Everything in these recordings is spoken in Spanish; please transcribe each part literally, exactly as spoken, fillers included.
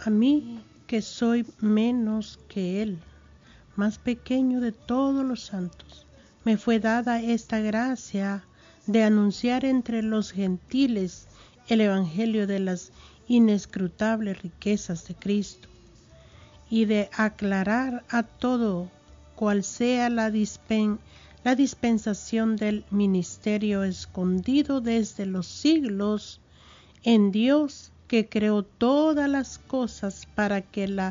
a mí que soy menos que Él, más pequeño de todos los santos, me fue dada esta gracia de anunciar entre los gentiles el evangelio de las inescrutables riquezas de Cristo y de aclarar a todo cual sea la, dispen, la dispensación del ministerio escondido desde los siglos en Dios, que creó todas las cosas para que la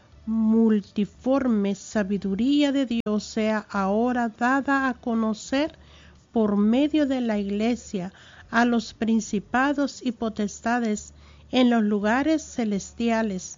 multiforme sabiduría de Dios sea ahora dada a conocer por medio de la Iglesia a los principados y potestades en los lugares celestiales,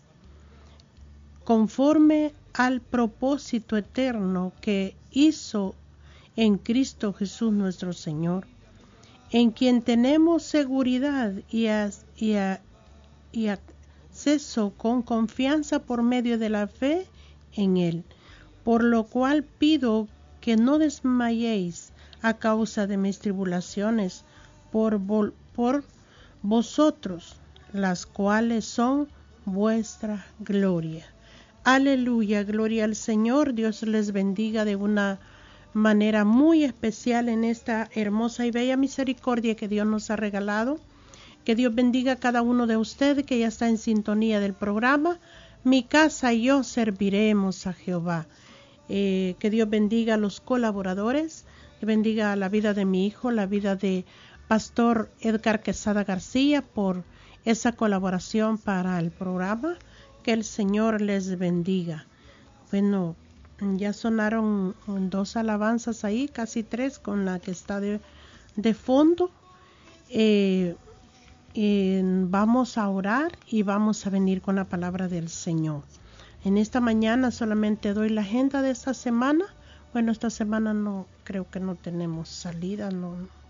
conforme al propósito eterno que hizo en Cristo Jesús nuestro Señor, en quien tenemos seguridad y, a, y, a, y acceso con confianza por medio de la fe en Él, por lo cual pido que no desmayéis a causa de mis tribulaciones por, por vosotros, las cuales son vuestra gloria. Aleluya, gloria al Señor. Dios les bendiga de una manera muy especial en esta hermosa y bella misericordia que Dios nos ha regalado. Que Dios bendiga a cada uno de ustedes que ya está en sintonía del programa. Mi casa y yo serviremos a Jehová. Eh, que Dios bendiga a los colaboradores, que bendiga la vida de mi hijo, la vida de Pastor Edgar Quesada García por esa colaboración para el programa. Que el Señor les bendiga. Bueno, ya sonaron dos alabanzas ahí, casi tres con la que está de, de fondo. Eh, eh, vamos a orar y vamos a venir con la palabra del Señor. En esta mañana solamente doy la agenda de esta semana. Bueno, esta semana no, creo que no tenemos salida, no.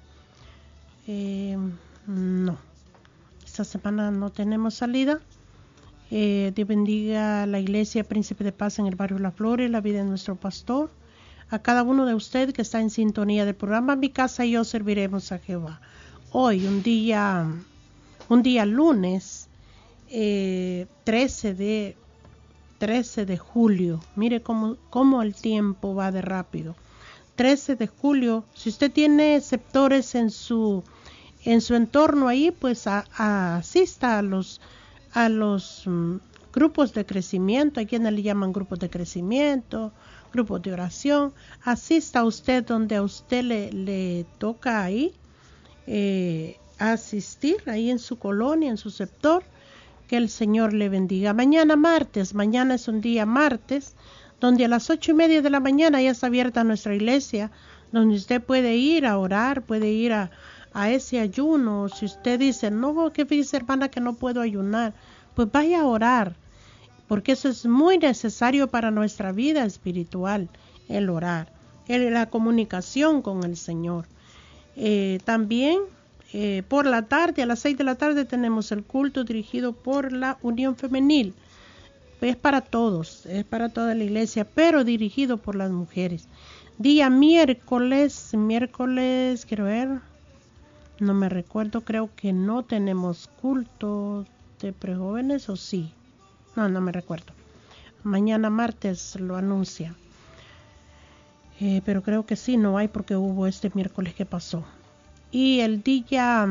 Eh, no. Esta semana no tenemos salida. Eh, Dios bendiga a la Iglesia Príncipe de Paz en el barrio La Flores, la vida de nuestro pastor. A cada uno de ustedes que está en sintonía del programa Mi Casa y Yo serviremos a Jehová. Hoy, un día, un día lunes, eh, trece de julio. Mire cómo, cómo el tiempo va de rápido. trece de julio. Si usted tiene sectores en su, en su entorno ahí, pues a, a, asista a los a los um, grupos de crecimiento, a quienes le llaman grupos de crecimiento, grupos de oración. Asista usted donde a usted le, le toca ahí eh, asistir, ahí en su colonia, en su sector. Que el Señor le bendiga. Mañana martes, mañana es un día martes, donde a las ocho y media de la mañana ya está abierta nuestra iglesia, donde usted puede ir a orar, puede ir a a ese ayuno. Si usted dice, no, que dice hermana que no puedo ayunar, pues vaya a orar, porque eso es muy necesario para nuestra vida espiritual, el orar, el, la comunicación con el Señor. Eh, también eh, por la tarde, a las seis de la tarde, tenemos el culto dirigido por la Unión Femenil. Es para todos, es para toda la iglesia, pero dirigido por las mujeres. Día miércoles, miércoles, quiero ver, no me recuerdo, creo que no tenemos culto de prejóvenes, o sí, no, no me recuerdo. Mañana martes lo anuncia, eh, pero creo que sí, no hay porque hubo este miércoles que pasó. Y el día,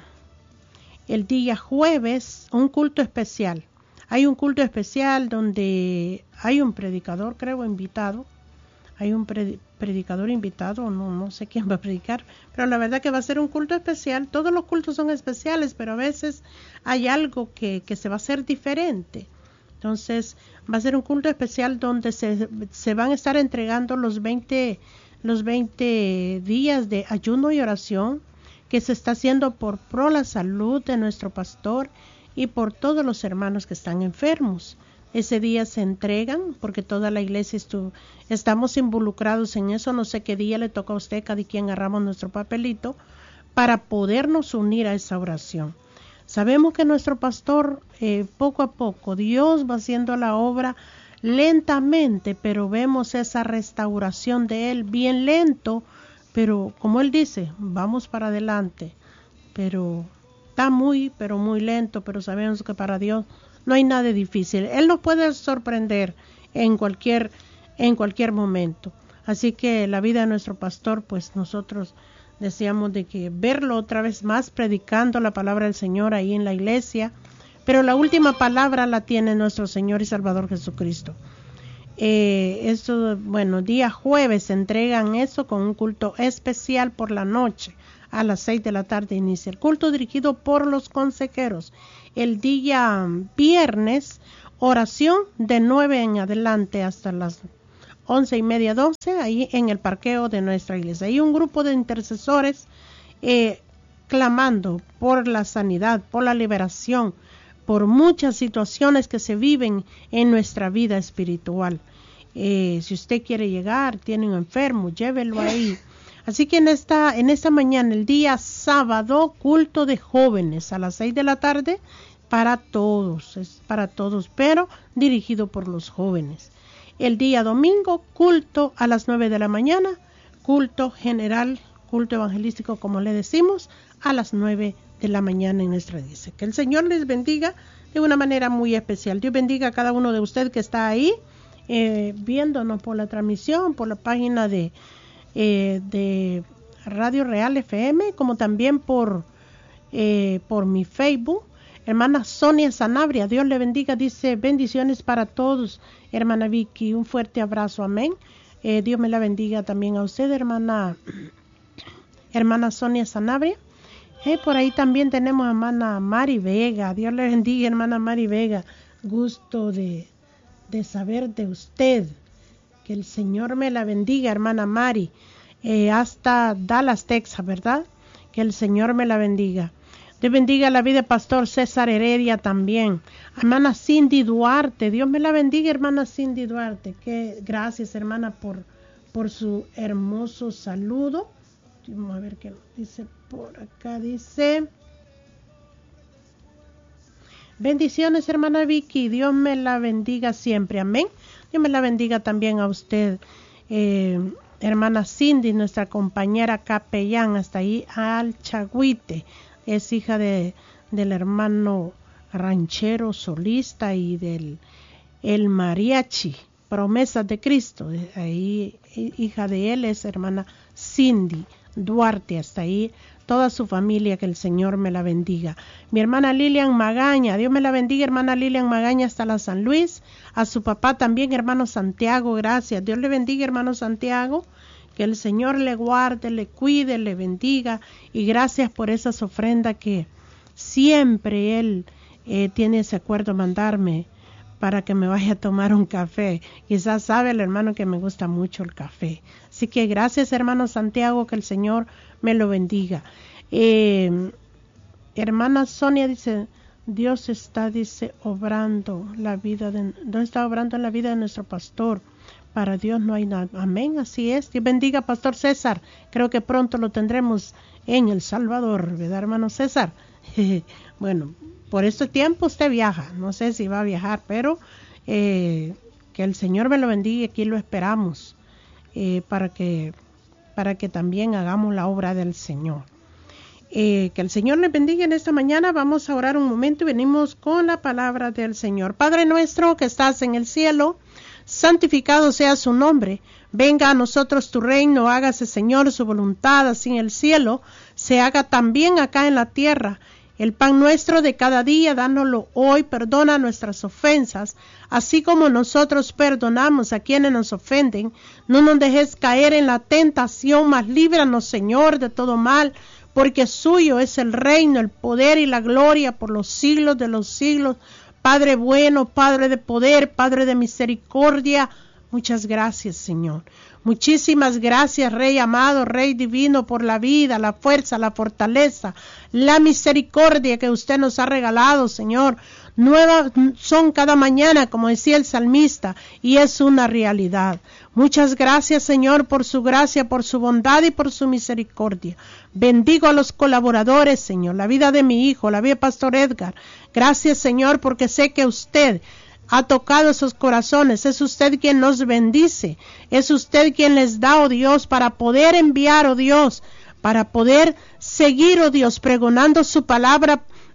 el día jueves, un culto especial. Hay un culto especial donde hay un predicador, creo, invitado. Hay un predicador invitado, no, no sé quién va a predicar, pero la verdad que va a ser un culto especial. Todos los cultos son especiales, pero a veces hay algo que, que se va a hacer diferente. Entonces va a ser un culto especial donde se, se van a estar entregando los veinte, los veinte días de ayuno y oración que se está haciendo por pro la salud de nuestro pastor y por todos los hermanos que están enfermos. Ese día se entregan porque toda la iglesia estuvo, estamos involucrados en eso. No sé qué día le toca a usted, cada quien agarramos nuestro papelito para podernos unir a esa oración. Sabemos que nuestro pastor eh, poco a poco, Dios va haciendo la obra lentamente, pero vemos esa restauración de él bien lento, pero como él dice, vamos para adelante, pero está muy, pero muy lento, pero sabemos que para Dios no hay nada difícil. Él nos puede sorprender en cualquier, en cualquier momento. Así que la vida de nuestro pastor, pues nosotros deseamos de que verlo otra vez más predicando la palabra del Señor ahí en la iglesia, pero la última palabra la tiene nuestro Señor y Salvador Jesucristo. Eh, eso, bueno, día jueves se entregan eso con un culto especial por la noche. A las seis de la tarde inicia el culto dirigido por los consejeros. El día viernes, oración de nueve en adelante hasta las once y media, doce, ahí en el parqueo de nuestra iglesia. Hay un grupo de intercesores eh, clamando por la sanidad, por la liberación, por muchas situaciones que se viven en nuestra vida espiritual. Eh, si usted quiere llegar, tiene un enfermo, llévelo ahí. Así que en esta, en esta mañana, el día sábado, culto de jóvenes a las seis de la tarde para todos, es para todos, pero dirigido por los jóvenes. El día domingo, culto a las nueve de la mañana, culto general, culto evangelístico, como le decimos, a las nueve de la mañana en nuestra iglesia. Que el Señor les bendiga de una manera muy especial. Dios bendiga a cada uno de ustedes que está ahí, eh, viéndonos por la transmisión, por la página de, eh, de Radio Real F M, como también por, eh, por mi Facebook. Hermana Sonia Sanabria, Dios le bendiga, dice bendiciones para todos. Hermana Vicky, un fuerte abrazo, amén. Eh, Dios me la bendiga también a usted, hermana, hermana Sonia Sanabria. Eh, por ahí también tenemos a hermana Mari Vega, Dios le bendiga, hermana Mari Vega. Gusto de, de saber de usted. Que el Señor me la bendiga, hermana Mari. Eh, hasta Dallas, Texas, ¿verdad? Que el Señor me la bendiga. Dios bendiga la vida de Pastor César Heredia también. Hermana Cindy Duarte, Dios me la bendiga, hermana Cindy Duarte. Que gracias, hermana, por, por su hermoso saludo. Vamos a ver qué dice por acá. Dice: bendiciones, hermana Vicky, Dios me la bendiga siempre, amén. Dios me la bendiga también a usted, eh, hermana Cindy, nuestra compañera capellán, hasta ahí al Chagüite. Es hija de, del hermano ranchero solista y del el mariachi, Promesas de Cristo. Ahí, hija de él es hermana Cindy Duarte, hasta ahí toda su familia, que el Señor me la bendiga. Mi hermana Lilian Magaña, Dios me la bendiga, hermana Lilian Magaña, hasta la San Luis. A su papá también, hermano Santiago, gracias. Dios le bendiga, hermano Santiago. Que el Señor le guarde, le cuide, le bendiga, y gracias por esas ofrendas que siempre Él eh, tiene ese acuerdo mandarme para que me vaya a tomar un café. Quizás sabe el hermano que me gusta mucho el café. Así que gracias, hermano Santiago, que el Señor me lo bendiga. Eh, hermana Sonia dice: Dios está, dice, obrando la vida de, Dios está obrando en la vida de nuestro pastor. Para Dios no hay nada. Amén, así es. Dios bendiga, Pastor César. Creo que pronto lo tendremos en El Salvador, ¿verdad, hermano César? Bueno, por este tiempo usted viaja. No sé si va a viajar, pero eh, que el Señor me lo bendiga. Aquí lo esperamos eh, para que para que también hagamos la obra del Señor. Eh, que el Señor le bendiga en esta mañana. Vamos a orar un momento y venimos con la palabra del Señor. Padre nuestro que estás en el cielo, santificado sea su nombre. Venga a nosotros tu reino, hágase, Señor, su voluntad, así en el cielo, se haga también acá en la tierra. El pan nuestro de cada día, dánoslo hoy, perdona nuestras ofensas, así como nosotros perdonamos a quienes nos ofenden. No nos dejes caer en la tentación, mas líbranos, Señor, de todo mal, porque suyo es el reino, el poder y la gloria por los siglos de los siglos. Padre bueno, Padre de poder, Padre de misericordia, muchas gracias, Señor. Muchísimas gracias, Rey amado, Rey divino, por la vida, la fuerza, la fortaleza, la misericordia que usted nos ha regalado, Señor. Nuevas son cada mañana, como decía el salmista, y es una realidad. Muchas gracias, Señor, por su gracia, por su bondad y por su misericordia. Bendigo a los colaboradores, Señor, la vida de mi hijo, la vida de Pastor Edgar. Gracias, Señor, porque sé que usted ha tocado esos corazones. Es usted quien nos bendice. Es usted quien les da, oh Dios, para poder enviar, oh Dios, para poder seguir, oh Dios, pregonando su palabra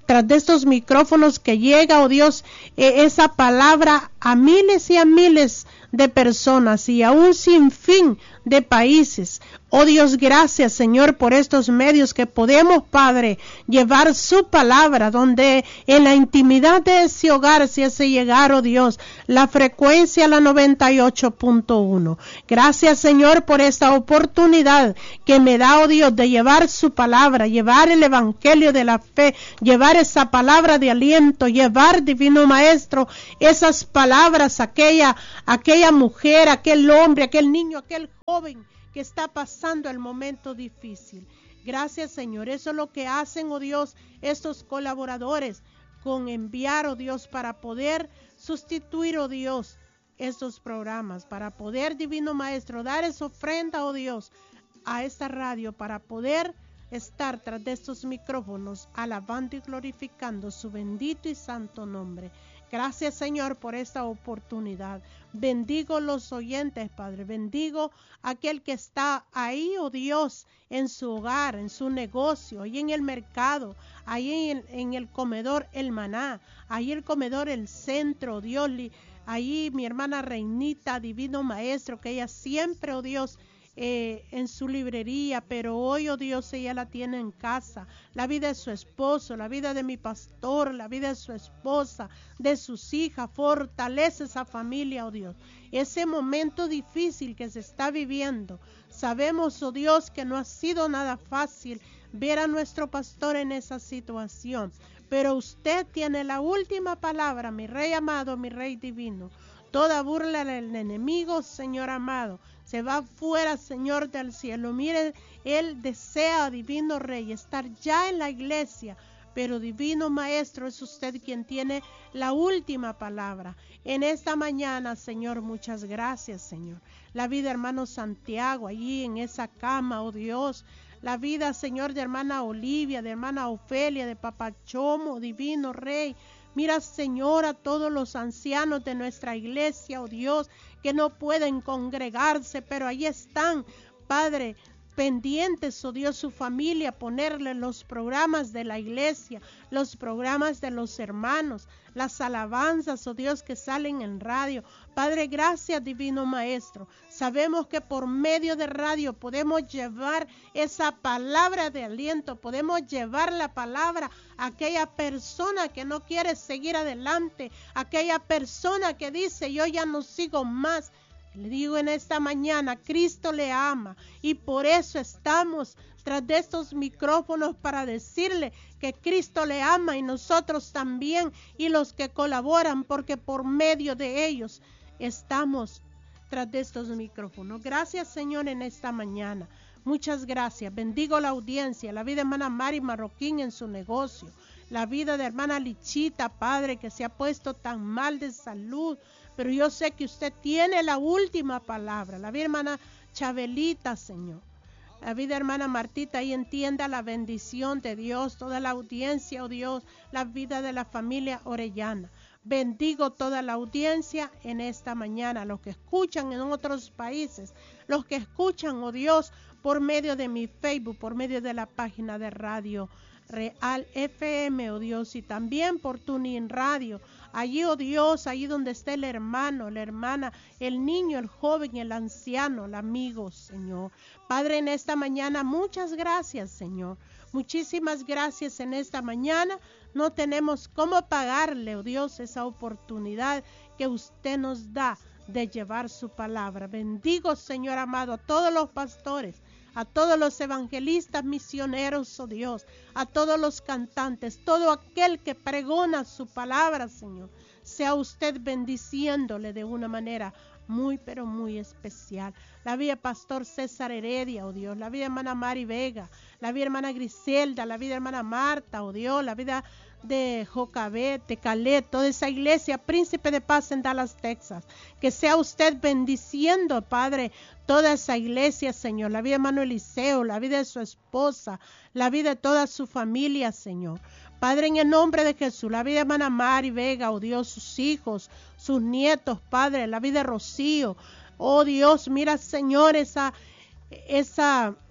tras de estos micrófonos, que llega, oh Dios, eh, esa palabra a miles y a miles de personas y a un sinfín de países. Oh Dios, gracias, Señor, por estos medios que podemos, Padre, llevar su palabra, donde en la intimidad de ese hogar se hace llegar, oh Dios, la frecuencia, la noventa y ocho punto uno. Gracias, Señor, por esta oportunidad que me da, oh Dios, de llevar su palabra, llevar el evangelio de la fe, llevar esa palabra de aliento, llevar, Divino Maestro, esas palabras, aquella, aquella mujer, aquel hombre, aquel niño, aquel joven que está pasando el momento difícil. Gracias, Señor. Eso es lo que hacen, oh Dios, estos colaboradores, con enviar, oh Dios, para poder sustituir, oh Dios, estos programas, para poder, Divino Maestro, dar esa ofrenda, oh Dios, a esta radio, para poder estar tras de estos micrófonos, alabando y glorificando su bendito y santo nombre. Gracias, Señor, por esta oportunidad. Bendigo los oyentes, Padre. Bendigo aquel que está ahí, oh Dios, en su hogar, en su negocio, ahí en el mercado, ahí en, en el comedor El Maná, ahí el comedor El Centro, Dios, ahí mi hermana Reinita, Divino Maestro, que ella siempre, oh Dios, Eh, en su librería, pero hoy, oh Dios, ella la tiene en casa. La vida de su esposo, la vida de mi pastor, la vida de su esposa, de sus hijas. Fortalece esa familia, oh Dios. Ese momento difícil que se está viviendo, sabemos, oh Dios, que no ha sido nada fácil ver a nuestro pastor en esa situación, pero usted tiene la última palabra, mi Rey amado, mi Rey divino. Toda burla del enemigo, Señor amado, se va fuera, Señor del cielo. Mire, Él desea, Divino Rey, estar ya en la iglesia, pero Divino Maestro, es usted quien tiene la última palabra. En esta mañana, Señor, muchas gracias, Señor. La vida, hermano Santiago, allí en esa cama, oh Dios. La vida, Señor, de hermana Olivia, de hermana Ofelia, de Papá Chomo, Divino Rey. Mira, Señor, a todos los ancianos de nuestra iglesia, oh Dios, que no pueden congregarse, pero ahí están, Padre, pendientes, oh Dios, su familia, ponerle los programas de la iglesia, los programas de los hermanos, las alabanzas, oh Dios, que salen en radio. Padre, gracias, Divino Maestro. Sabemos que por medio de radio podemos llevar esa palabra de aliento, podemos llevar la palabra a aquella persona que no quiere seguir adelante, aquella persona que dice, yo ya no sigo más. Le digo en esta mañana, Cristo le ama y por eso estamos tras de estos micrófonos para decirle que Cristo le ama y nosotros también y los que colaboran, porque por medio de ellos estamos tras de estos micrófonos. Gracias, Señor, en esta mañana. Muchas gracias. Bendigo la audiencia, la vida de hermana Mari Marroquín en su negocio, la vida de hermana Lichita, Padre, que se ha puesto tan mal de salud, pero yo sé que usted tiene la última palabra. La vida hermana Chabelita, Señor. La vida hermana Martita, y entienda la bendición de Dios, toda la audiencia, oh Dios, la vida de la familia Orellana. Bendigo toda la audiencia en esta mañana, los que escuchan en otros países, los que escuchan, oh Dios, por medio de mi Facebook, por medio de la página de Radio Real F M, oh Dios, y también por TuneIn Radio. Allí, oh Dios, allí donde está el hermano, la hermana, el niño, el joven, el anciano, el amigo, Señor. Padre, en esta mañana, muchas gracias, Señor. Muchísimas gracias en esta mañana. No tenemos cómo pagarle, oh Dios, esa oportunidad que usted nos da de llevar su palabra. Bendigo, Señor amado, a todos los pastores, a todos los evangelistas, misioneros, oh Dios, a todos los cantantes, todo aquel que pregona su palabra, Señor, sea usted bendiciéndole de una manera muy, pero muy especial. La vida pastor César Heredia, oh Dios, la vida hermana Mari Vega, la vida hermana Griselda, la vida hermana Marta, oh Dios, la vida de Jocabet, de Calet, toda esa iglesia, Príncipe de Paz en Dallas, Texas. Que sea usted bendiciendo, Padre, toda esa iglesia, Señor. La vida de hermano Eliseo, la vida de su esposa, la vida de toda su familia, Señor. Padre, en el nombre de Jesús, la vida de hermana Mari Vega, oh Dios, sus hijos, sus nietos, Padre, la vida de Rocío. Oh Dios, mira, Señor, esa, esa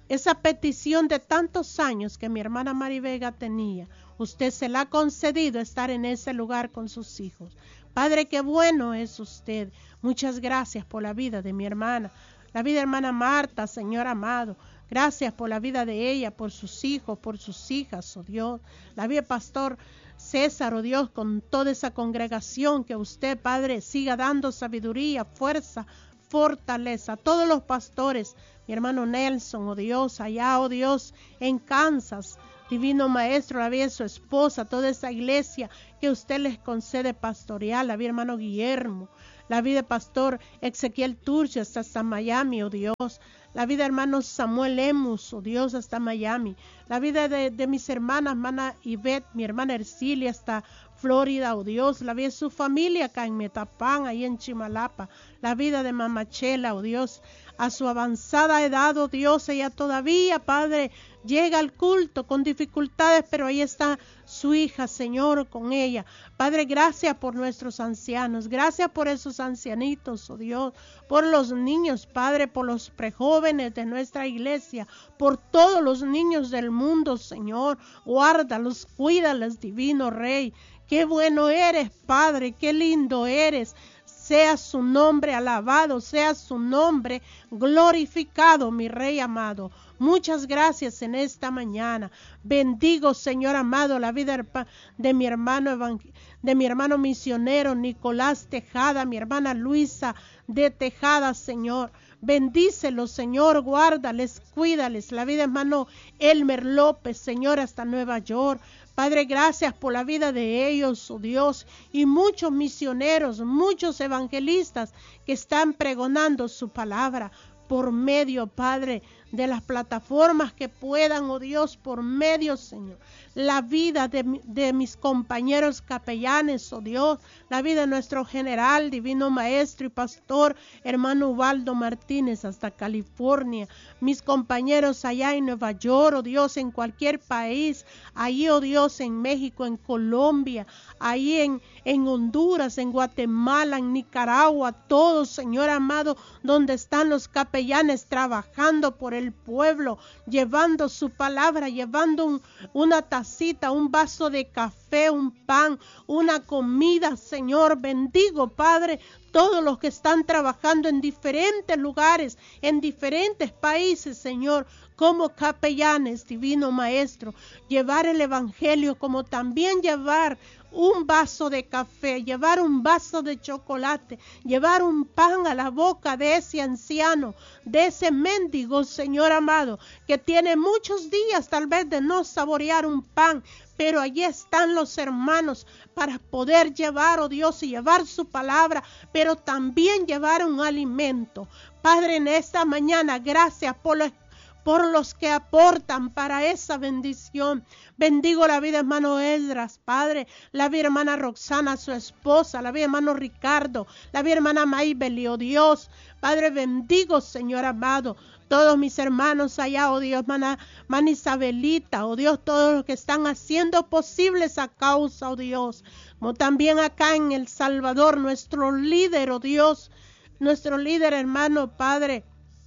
esa petición de tantos años que mi hermana Mari Vega tenía, usted se la ha concedido estar en ese lugar con sus hijos. Padre, qué bueno es usted. Muchas gracias por la vida de mi hermana, la vida de hermana Marta, Señor amado. Gracias por la vida de ella, por sus hijos, por sus hijas, oh Dios. La vida del pastor César, oh Dios, con toda esa congregación, que usted, Padre, siga dando sabiduría, fuerza, fortaleza. Todos los pastores, mi hermano Nelson, oh Dios, allá, oh Dios, en Kansas, Divino Maestro, la vida de su esposa, toda esa iglesia que usted les concede pastoreal, la vida hermano Guillermo, la vida de pastor Ezequiel Turcio hasta, hasta Miami, oh Dios, la vida de hermano Samuel Lemus, oh Dios, hasta Miami, la vida de, de mis hermanas, hermana Ivette, mi hermana Ercilia, hasta Florida, oh Dios, la vida de su familia acá en Metapán, ahí en Chimalapa, la vida de Mamá Chela, oh Dios, a su avanzada edad, oh Dios, ella todavía, Padre, llega al culto con dificultades, pero ahí está su hija, Señor, con ella. Padre, gracias por nuestros ancianos, gracias por esos ancianitos, oh Dios, por los niños, Padre, por los prejóvenes de nuestra iglesia, por todos los niños del mundo, Señor, guárdalos, cuídalos, divino Rey. Qué bueno eres, Padre, qué lindo eres. Sea su nombre alabado, sea su nombre glorificado, mi Rey amado. Muchas gracias en esta mañana. Bendigo, Señor amado, la vida de mi hermano de mi hermano misionero Nicolás Tejada, mi hermana Luisa de Tejada, Señor. Bendícelos, Señor, guárdales, cuídales. La vida de hermano Elmer López, Señor, hasta Nueva York. Padre, gracias por la vida de ellos, oh Dios, y muchos misioneros, muchos evangelistas que están pregonando su palabra por medio, Padre, de las plataformas que puedan, oh Dios, por medio, Señor, la vida de, de mis compañeros capellanes, oh Dios, la vida de nuestro general, divino maestro y pastor, hermano Ubaldo Martínez, hasta California, mis compañeros allá en Nueva York, oh Dios, en cualquier país, ahí, oh Dios, en México, en Colombia, ahí en, en Honduras, en Guatemala, en Nicaragua, todos, Señor amado, donde están los capellanes trabajando por el pueblo, llevando su palabra, llevando un, una tacita, un vaso de café, un pan, una comida, Señor. Bendigo, Padre, todos los que están trabajando en diferentes lugares, en diferentes países, Señor, como capellanes, divino maestro, llevar el evangelio, como también llevar un vaso de café, llevar un vaso de chocolate, llevar un pan a la boca de ese anciano, de ese mendigo, Señor amado, que tiene muchos días tal vez de no saborear un pan, pero allí están los hermanos para poder llevar, oh Dios, y llevar su palabra, pero también llevar un alimento. Padre, en esta mañana, gracias por los por los que aportan para esa bendición. Bendigo la vida de hermano Esdras, Padre, la vida de hermana Roxana, su esposa, la vida de hermano Ricardo, la vida de hermana Maybeli, oh Dios, Padre, bendigo, Señor amado, todos mis hermanos allá, oh Dios, hermana, hermana Isabelita, oh Dios, todos los que están haciendo posible esa causa, oh Dios, como también acá en El Salvador, nuestro líder, oh Dios, nuestro líder hermano, Padre,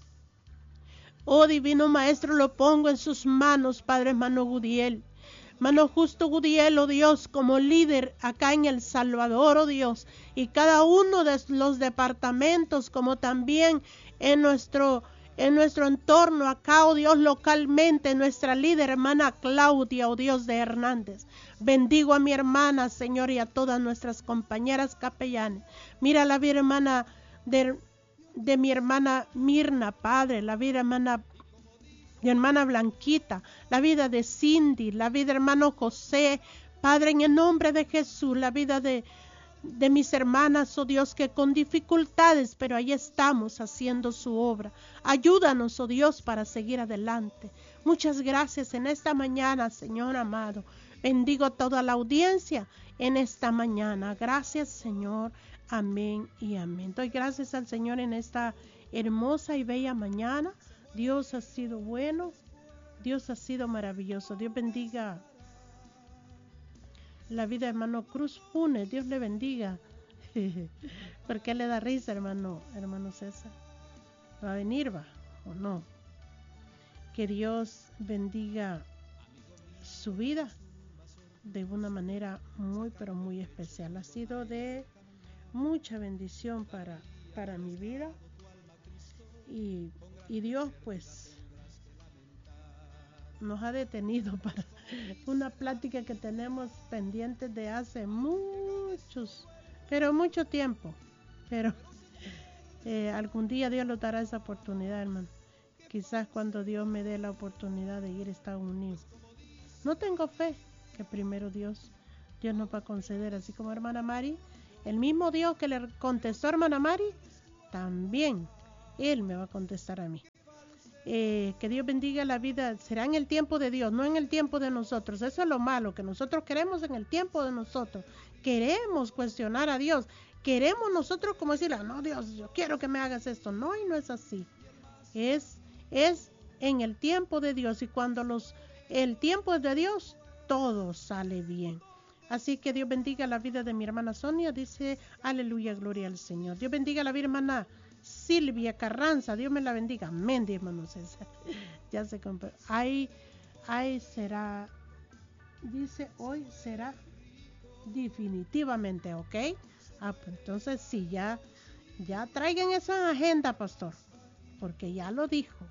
oh divino maestro, lo pongo en sus manos, Padre, hermano Gudiel. Hermano Justo Gudiel, oh Dios, como líder acá en El Salvador, oh Dios, y cada uno de los departamentos, como también en nuestro, en nuestro entorno acá, oh Dios, localmente, nuestra líder, hermana Claudia, oh Dios de Hernández. Bendigo a mi hermana, Señor, y a todas nuestras compañeras capellanes. Mira la vida, hermana de de mi hermana Mirna, Padre, la vida hermana mi hermana Blanquita, la vida de Cindy, la vida de hermano José, Padre, en el nombre de Jesús, la vida de, de mis hermanas, oh Dios, que con dificultades, pero ahí estamos haciendo su obra. Ayúdanos, oh Dios, para seguir adelante. Muchas gracias en esta mañana, Señor amado. Bendigo a toda la audiencia en esta mañana. Gracias, Señor. Amén y amén. Doy gracias al Señor en esta hermosa y bella mañana. Dios ha sido bueno. Dios ha sido maravilloso. Dios bendiga la vida de hermano Cruz Funes. Dios le bendiga. ¿Por qué le da risa, hermano, hermano César? ¿Va a venir, va o no? Que Dios bendiga su vida de una manera muy pero muy especial. Ha sido de mucha bendición para, para mi vida. Y, y Dios pues nos ha detenido para una plática que tenemos pendiente de hace muchos, pero mucho tiempo. Pero eh, algún día Dios nos dará esa oportunidad, hermano. Quizás cuando Dios me dé la oportunidad de ir a Estados Unidos. No tengo fe que primero Dios, Dios nos va a conceder, así como hermana Mari, el mismo Dios que le contestó a hermana Mari, también Él me va a contestar a mí. Eh, que Dios bendiga la vida, será en el tiempo de Dios, no en el tiempo de nosotros. Eso es lo malo, que nosotros queremos en el tiempo de nosotros. Queremos cuestionar a Dios. Queremos nosotros como decirle, no Dios, yo quiero que me hagas esto. No, y no es así. Es, es en el tiempo de Dios, y cuando los, el tiempo es de Dios, todo sale bien. Así que Dios bendiga la vida de mi hermana Sonia, dice, aleluya, gloria al Señor. Dios bendiga la vida hermana Silvia Carranza, Dios me la bendiga, amén, hermano César. Ya se compró. Ahí, ahí será, dice, hoy será definitivamente, ¿ok? Ah, pues entonces sí, ya, ya traigan esa agenda, pastor, porque ya lo dijo.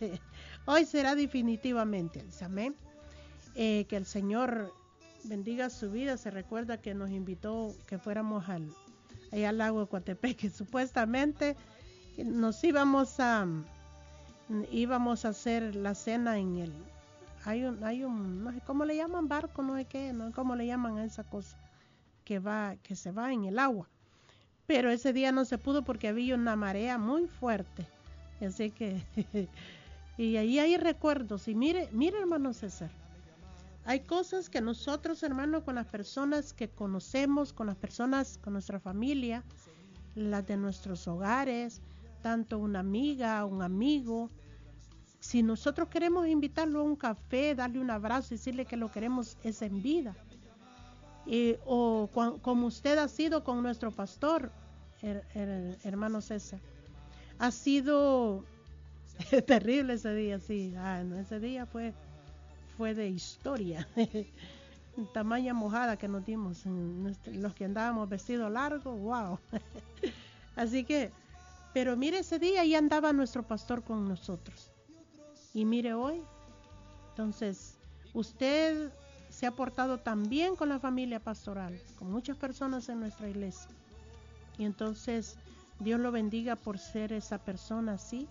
Hoy será definitivamente, amén. Eh, que el Señor bendiga su vida. Se recuerda que nos invitó que fuéramos al, allá al lago de Coatepec, que supuestamente nos íbamos a íbamos a hacer la cena en el, hay un, hay un, no sé cómo le llaman, barco, no sé qué, no sé cómo le llaman a esa cosa que va, que se va en el agua, pero ese día no se pudo porque había una marea muy fuerte, así que y ahí hay recuerdos. Y mire, mire hermano César, hay cosas que nosotros, hermano, con las personas que conocemos, con las personas, con nuestra familia, las de nuestros hogares, tanto una amiga, un amigo, si nosotros queremos invitarlo a un café, darle un abrazo y decirle que lo queremos, es en vida. Eh, o cu- como usted ha sido con nuestro pastor, her, her, hermano César, ha sido terrible ese día, sí, ah, no, ese día fue, fue de historia. Tamaña mojada que nos dimos, los que andábamos vestidos largos, wow. Así que, pero mire, ese día ya andaba nuestro pastor con nosotros. Y mire hoy, entonces, usted se ha portado tan bien con la familia pastoral, con muchas personas en nuestra iglesia. Y entonces, Dios lo bendiga por ser esa persona así.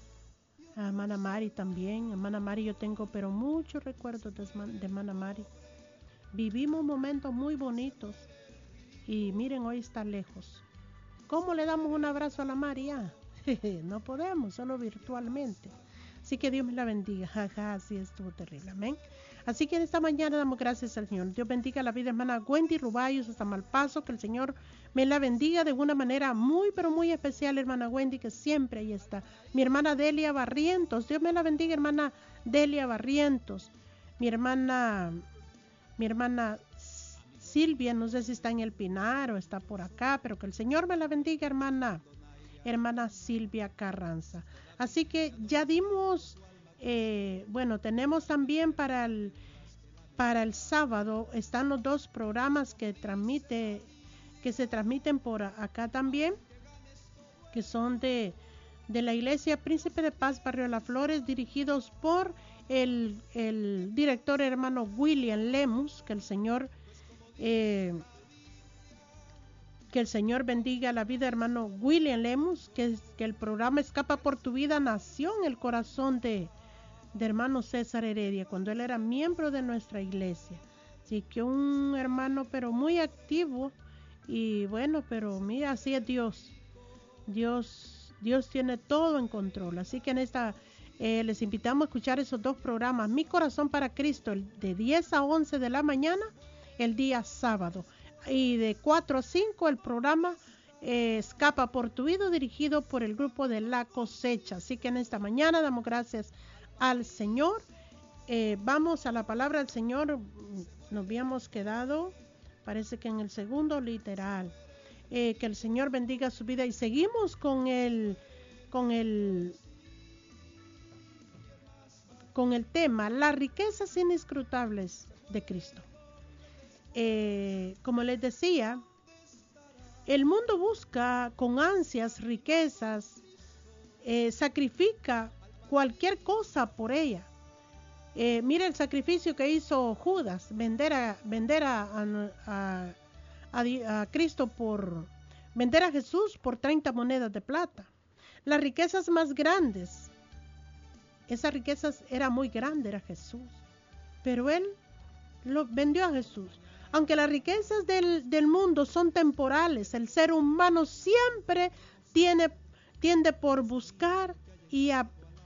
A hermana Mari también, hermana Mari yo tengo pero muchos recuerdos de, de hermana Mari. Vivimos momentos muy bonitos y miren, hoy está lejos. ¿Cómo le damos un abrazo a la María? No podemos, solo virtualmente. Así que Dios me la bendiga. Jaja, así estuvo terrible, amén. Así que en esta mañana damos gracias al Señor. Dios bendiga la vida de hermana Wendy Rubayos hasta Malpaso. Que el Señor me la bendiga de una manera muy pero muy especial, hermana Wendy, que siempre ahí está. Mi hermana Delia Barrientos, Dios me la bendiga, hermana Delia Barrientos. Mi hermana, mi hermana Silvia, no sé si está en el Pinar o está por acá, pero que el Señor me la bendiga, hermana, hermana Silvia Carranza. Así que ya dimos, eh, bueno, tenemos también para el, para el sábado, están los dos programas que transmite, que se transmiten por acá también, que son de, de la Iglesia Príncipe de Paz, Barrio Las Flores, dirigidos por el, el director hermano William Lemus. Que el Señor Eh, que el Señor bendiga la vida hermano William Lemus, que, que el programa Escapa por tu Vida nació en el corazón de, de hermano César Heredia, cuando él era miembro de nuestra iglesia. Así que un hermano pero muy activo, y bueno, pero mira, así es Dios. Dios, Dios tiene todo en control. Así que en esta eh, les invitamos a escuchar esos dos programas, Mi Corazón para Cristo, el de diez a once de la mañana, el día sábado, y de cuatro a cinco el programa eh, Escapa por tu Vida, dirigido por el grupo de La Cosecha. Así que en esta mañana damos gracias al Señor. Eh, vamos a la palabra del Señor. Nos habíamos quedado, parece que en el segundo literal. Eh, que el Señor bendiga su vida, y seguimos con el con el con el tema las riquezas inescrutables de Cristo. Eh, como les decía, el mundo busca con ansias riquezas, eh, sacrifica cualquier cosa por ella. Eh, mira el sacrificio que hizo Judas, vender a, vender a, a, a, a Cristo por, vender a Jesús por treinta monedas de plata. Las riquezas más grandes, esas riquezas era muy grande, era Jesús, pero él lo vendió a Jesús. Aunque las riquezas del, del mundo son temporales, el ser humano siempre tiene, tiende por buscar y a